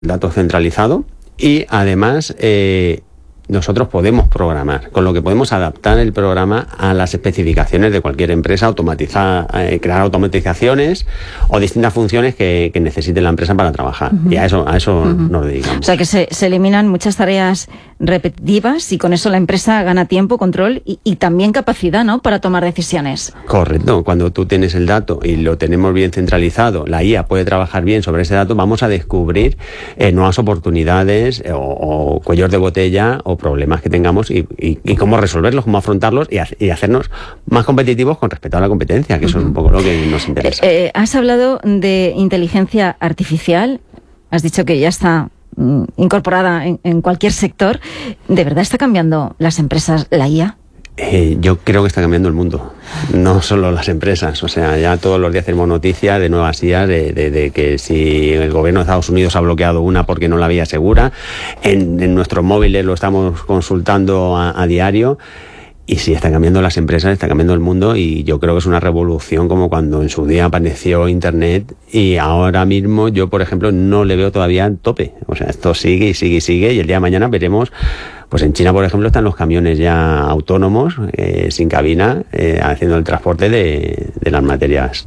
dato centralizado y además nosotros podemos programar, con lo que podemos adaptar el programa a las especificaciones de cualquier empresa, automatizar, crear automatizaciones o distintas funciones que necesite la empresa para trabajar. Y a eso nos dedicamos. O sea que se eliminan muchas tareas repetitivas y con eso la empresa gana tiempo, control y también capacidad, ¿no?, para tomar decisiones. Correcto. Cuando tú tienes el dato y lo tenemos bien centralizado, la IA puede trabajar bien sobre ese dato, vamos a descubrir nuevas oportunidades o cuellos de botella o problemas que tengamos y cómo resolverlos, cómo afrontarlos y hacernos más competitivos con respecto a la competencia, que eso es un poco lo que nos interesa. Has hablado de inteligencia artificial, has dicho que ya está incorporada en cualquier sector. ¿De verdad está cambiando las empresas la IA? Yo creo que está cambiando el mundo, no solo las empresas. O sea, ya todos los días tenemos noticias de nuevas IAs, de que si el gobierno de Estados Unidos ha bloqueado una porque no la veía segura, en nuestros móviles lo estamos consultando a diario. Y sí, está cambiando las empresas, está cambiando el mundo y yo creo que es una revolución como cuando en su día apareció Internet y ahora mismo yo, por ejemplo, no le veo todavía el tope. O sea, esto sigue y sigue y sigue y el día de mañana veremos, pues en China, por ejemplo, están los camiones ya autónomos, sin cabina, haciendo el transporte de las materias.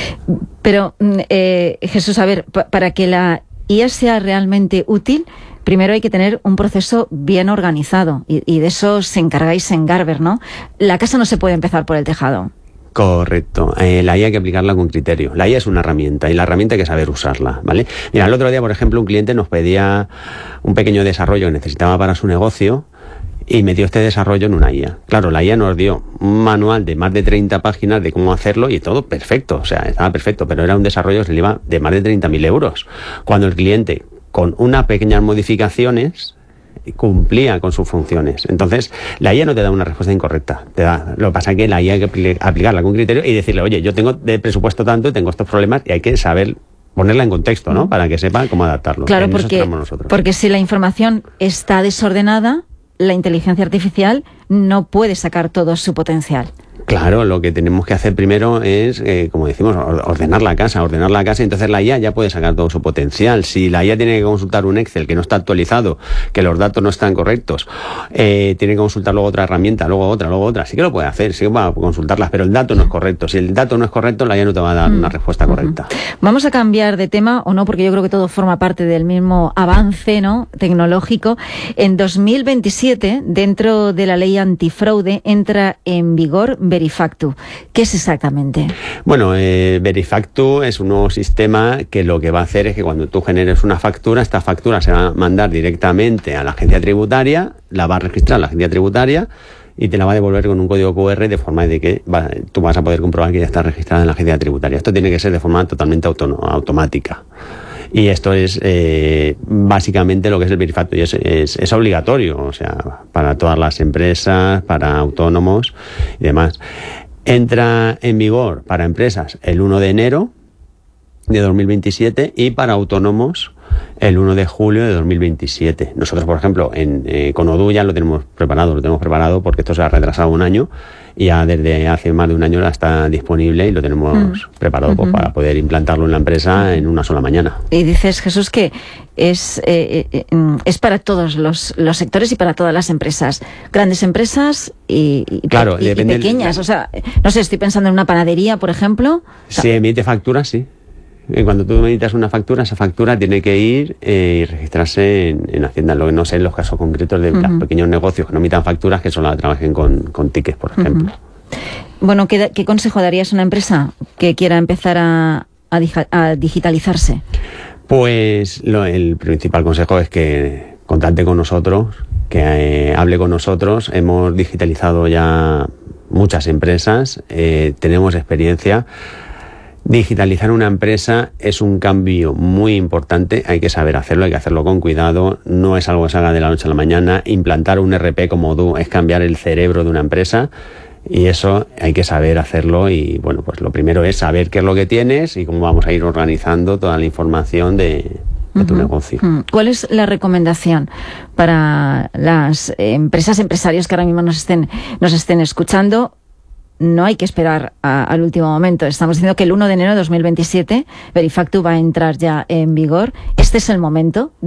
Pero, Jesús, a ver, para que la IA sea realmente útil, primero hay que tener un proceso bien organizado y de eso se encargáis en Garber, ¿no? La casa no se puede empezar por el tejado. Correcto. La IA hay que aplicarla con criterio. La IA es una herramienta y la herramienta hay que saber usarla, ¿vale? Mira, el otro día, por ejemplo, un cliente nos pedía un pequeño desarrollo que necesitaba para su negocio y metió este desarrollo en una IA. Claro, la IA nos dio un manual de más de 30 páginas de cómo hacerlo y todo perfecto. O sea, estaba perfecto, pero era un desarrollo que se le iba de más de 30.000 euros. Cuando el cliente, con unas pequeñas modificaciones, cumplía con sus funciones. Entonces, la IA no te da una respuesta incorrecta. Lo que pasa es que la IA hay que aplicarla con criterio y decirle, oye, yo tengo de presupuesto tanto y tengo estos problemas y hay que saber ponerla en contexto, ¿no? Para que sepa cómo adaptarlo. Claro, porque si la información está desordenada, la inteligencia artificial no puede sacar todo su potencial. Claro, lo que tenemos que hacer primero es, como decimos, ordenar la casa, y entonces la IA ya puede sacar todo su potencial. Si la IA tiene que consultar un Excel que no está actualizado, que los datos no están correctos, tiene que consultar luego otra herramienta, luego otra, sí que lo puede hacer, sí que va a consultarlas, pero el dato no es correcto. Si el dato no es correcto, la IA no te va a dar una respuesta correcta. Vamos a cambiar de tema, o no, porque yo creo que todo forma parte del mismo avance, ¿no?, tecnológico. En 2027, dentro de la ley antifraude, entra en vigor Verifactu. ¿Qué es exactamente? Bueno, Verifactu es un nuevo sistema que lo que va a hacer es que cuando tú generes una factura, esta factura se va a mandar directamente a la agencia tributaria, la va a registrar la agencia tributaria y te la va a devolver con un código QR de forma de que tú vas a poder comprobar que ya está registrada en la agencia tributaria. Esto tiene que ser de forma totalmente automática. Y esto es básicamente lo que es el Verifactu y es obligatorio, o sea, para todas las empresas, para autónomos y demás. Entra en vigor para empresas el 1 de enero de 2027 y para autónomos el 1 de julio de 2027. Nosotros, por ejemplo, con Odoo ya lo tenemos preparado porque esto se ha retrasado un año y ya desde hace más de un año ya está disponible y lo tenemos preparado para poder implantarlo en la empresa en una sola mañana. Y dices, Jesús, que es para todos los sectores y para todas las empresas, grandes empresas y pequeñas. O sea, no sé, estoy pensando en una panadería, por ejemplo. Si emite facturas, sí. Cuando tú emitas una factura, esa factura tiene que ir y registrarse en Hacienda. Lo que no sé en los casos concretos de los pequeños negocios que no emitan facturas, que solo trabajen con tickets, por ejemplo. Bueno, ¿qué consejo darías a una empresa que quiera empezar a digitalizarse? Pues el principal consejo es que contacte con nosotros, que hable con nosotros. Hemos digitalizado ya muchas empresas, tenemos experiencia. Digitalizar una empresa es un cambio muy importante, hay que saber hacerlo, hay que hacerlo con cuidado, no es algo que salga de la noche a la mañana. Implantar un ERP como Odoo es cambiar el cerebro de una empresa y eso hay que saber hacerlo y bueno, pues lo primero es saber qué es lo que tienes y cómo vamos a ir organizando toda la información de tu negocio. ¿Cuál es la recomendación para las empresarios que ahora mismo nos estén escuchando? no hay que esperar al último momento. Estamos diciendo que el 1 de enero de 2027 Verifactu va a entrar ya en vigor. Este es el momento